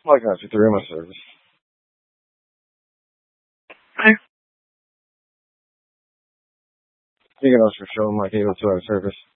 Like that, to through my service. You can also show my cable to our service.